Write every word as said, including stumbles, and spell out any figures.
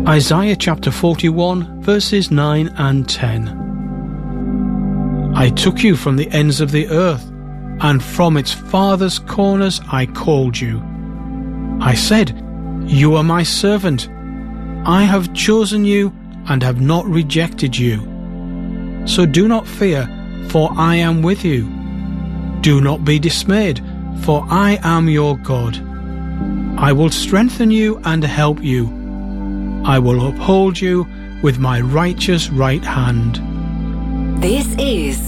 Isaiah chapter forty-one, verses nine and ten. I took you from the ends of the earth, and from its farthest corners I called you. I said, you are my servant. I have chosen you and have not rejected you. So do not fear, for I am with you. Do not be dismayed, for I am your God. I will strengthen you and help you. I will uphold you with my righteous right hand. This is